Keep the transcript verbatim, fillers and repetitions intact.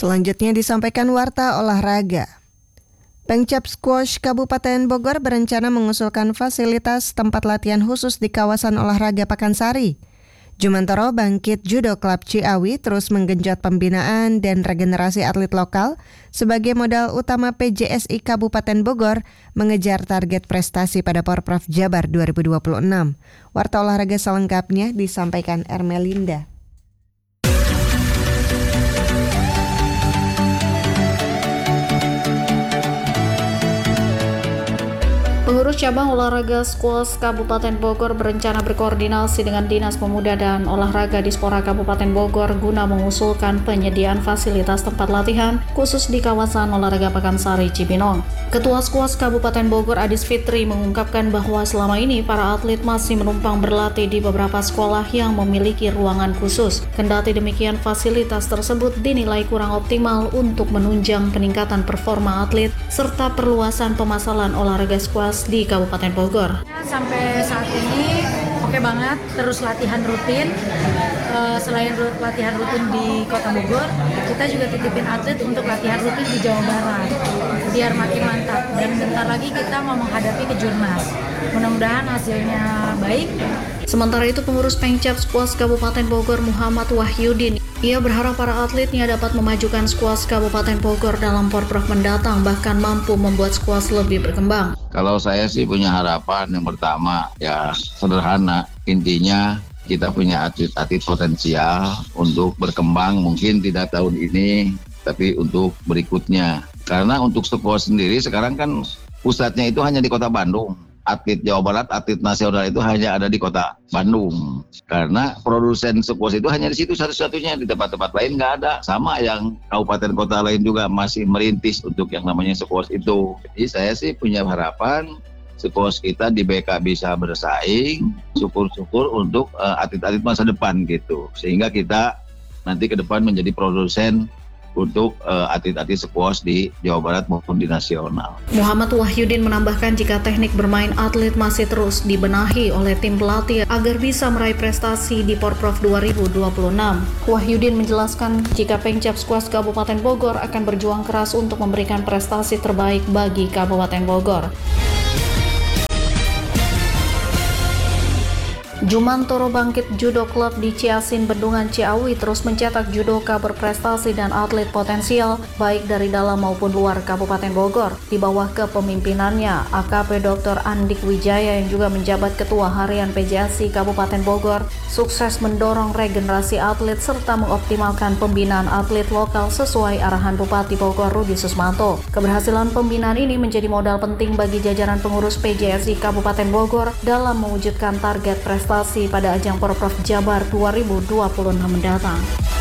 Selanjutnya disampaikan Warta Olahraga. Pengcap Squash Kabupaten Bogor berencana mengusulkan fasilitas tempat latihan khusus di kawasan olahraga Pakansari. Jumantoro Bangkit Judo Club Ciawi terus menggenjot pembinaan dan regenerasi atlet lokal sebagai modal utama P J S I Kabupaten Bogor mengejar target prestasi pada Porprov Jabar dua ribu dua puluh enam. Warta olahraga selengkapnya disampaikan Ermelinda. Pengurus cabang olahraga squash Kabupaten Bogor berencana berkoordinasi dengan Dinas Pemuda dan Olahraga Dispora Kabupaten Bogor guna mengusulkan penyediaan fasilitas tempat latihan khusus di kawasan olahraga Pakansari Cibinong. Ketua squash Kabupaten Bogor Adis Fitri mengungkapkan bahwa selama ini para atlet masih menumpang berlatih di beberapa sekolah yang memiliki ruangan khusus. Kendati demikian, fasilitas tersebut dinilai kurang optimal untuk menunjang peningkatan performa atlet serta perluasan pemasaran olahraga squash di Kabupaten Bogor. Sampai saat ini oke banget, terus latihan rutin. Uh, selain latihan rutin di Kota Bogor, kita juga titipin atlet untuk latihan rutin di Jawa Barat biar makin mantap. Dan bentar lagi kita mau menghadapi Kejurnas. Mudah-mudahan hasilnya baik. Sementara itu, pengurus Pengcap Squash Kabupaten Bogor Muhammad Wahyudin, ia berharap para atletnya dapat memajukan squash Kabupaten Bogor dalam Porprov mendatang, bahkan mampu membuat squash lebih berkembang. Kalau saya sih punya harapan yang pertama, ya sederhana, intinya kita punya atlet-atlet potensial untuk berkembang, mungkin tidak tahun ini, tapi untuk berikutnya. Karena untuk squash sendiri sekarang kan pusatnya itu hanya di Kota Bandung. Atlet Jawa Barat, atlet nasional itu hanya ada di Kota Bandung. Karena produsen squash itu hanya di situ satu-satunya, di tempat-tempat lain nggak ada. Sama yang kabupaten kota lain juga masih merintis untuk yang namanya squash itu. Jadi saya sih punya harapan squash kita di B K bisa bersaing, syukur-syukur untuk uh, atlet-atlet masa depan gitu. Sehingga kita nanti ke depan menjadi produsen untuk uh, atlet-atlet squash di Jawa Barat maupun di nasional. Muhammad Wahyudin menambahkan jika teknik bermain atlet masih terus dibenahi oleh tim pelatih agar bisa meraih prestasi di Porprov dua ribu dua puluh enam. Wahyudin menjelaskan jika Pengcap Squash Kabupaten Bogor akan berjuang keras untuk memberikan prestasi terbaik bagi Kabupaten Bogor. Jumantoro Bangkit Judo Club di Ciasin, Bendungan Ciawi terus mencetak judoka berprestasi dan atlet potensial baik dari dalam maupun luar Kabupaten Bogor. Di bawah kepemimpinannya A K P Doktor Andik Wijaya yang juga menjabat Ketua Harian P J S I Kabupaten Bogor sukses mendorong regenerasi atlet serta mengoptimalkan pembinaan atlet lokal sesuai arahan Bupati Bogor Rudi Susmanto. Keberhasilan pembinaan ini menjadi modal penting bagi jajaran pengurus P J S I Kabupaten Bogor dalam mewujudkan target prestasi pada ajang Porprov Jabar dua ribu dua puluh enam mendatang.